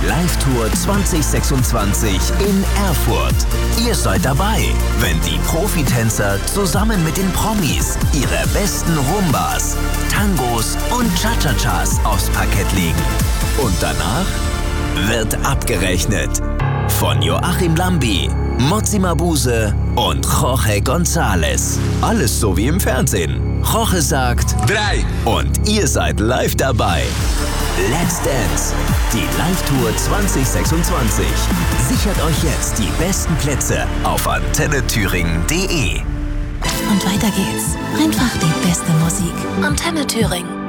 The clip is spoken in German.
Live-Tour 2026 in Erfurt. Ihr seid dabei, wenn die Profitänzer zusammen mit den Promis ihre besten Rumbas, Tangos und Cha-Cha-Chas aufs Parkett legen. Und danach wird abgerechnet. Von Joachim Lambi, Motsi Mabuse und Jorge González. Alles so wie im Fernsehen. Jorge sagt 3 und ihr seid live dabei. Let's Dance, die Live-Tour 2026. Sichert euch jetzt die besten Plätze auf antennethüringen.de. Und weiter geht's. Einfach die beste Musik. Antenne Thüringen.